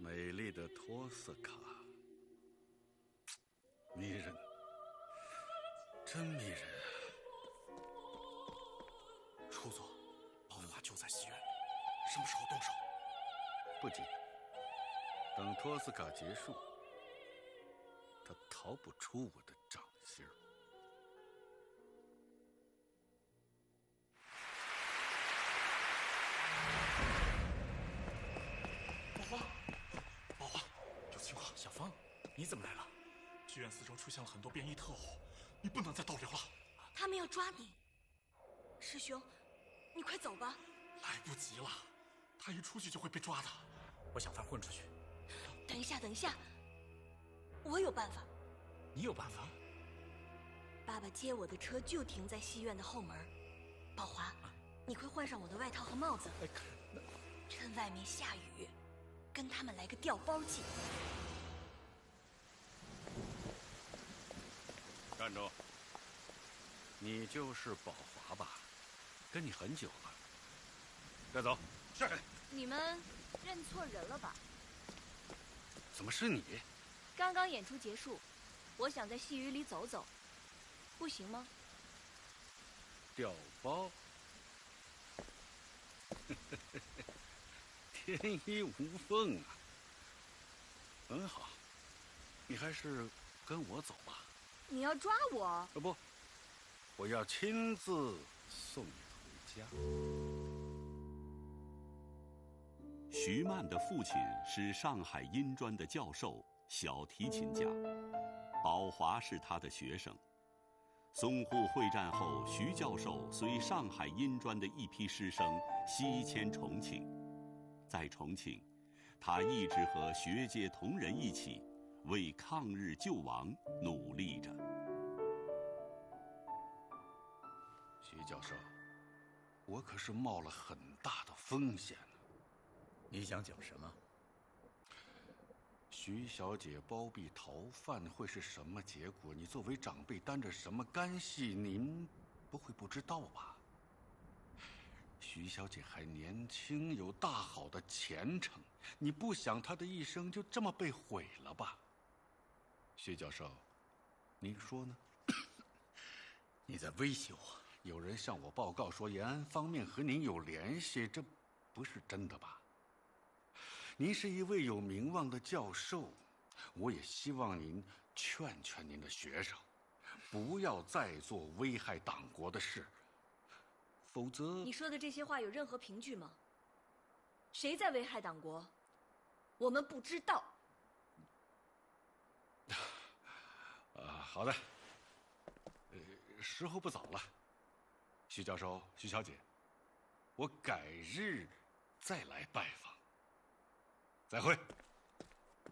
美丽的托斯卡，迷人，真迷人啊！ 初佐，宝华就在西院，什么时候动手？ 不急，等托斯卡结束，他逃不出我的掌心儿。 宝华，有情况。小芳，你怎么来了？剧院四周出现了很多便衣特务，你不能再逗留了。 他们要抓你，师兄，你快走吧。 来不及了，他一出去就会被抓的。我想法混出去。 等一下，等一下，我有办法。 你有办法？ 爸爸接我的车就停在戏院的后门。宝华，你快换上我的外套和帽子，趁外面下雨，跟他们来个调包计。 站住！你就是宝华吧？跟你很久了。带走。是。 你们认错人了吧？ 怎么是你？ 刚刚演出结束，我想在戏雨里走走，不行吗？ 调包。天衣无缝啊！很好，你还是跟我走吧。 你要抓我？ 不，我要亲自送你回家。 徐曼的父亲是上海音专的教授，小提琴家，宝华是他的学生。淞沪会战后，徐教授随上海音专的一批师生西迁重庆，在重庆，他一直和学界同仁一起为抗日救亡努力着。 徐教授，我可是冒了很大的风险呢。 你想讲什么？ 徐小姐包庇逃犯会是什么结果？你作为长辈担着什么干系？您不会不知道吧？徐小姐还年轻，有大好的前程，你不想她的一生就这么被毁了吧？徐教授，您说呢？ 你在威胁我？ 有人向我报告说延安方面和您有联系，这不是真的吧？您是一位有名望的教授，我也希望您劝劝您的学生，不要再做危害党国的事，否则…… 你说的这些话有任何凭据吗？谁在危害党国？我们不知道。 好的，时候不早了，徐教授、徐小姐，我改日再来拜访。再会。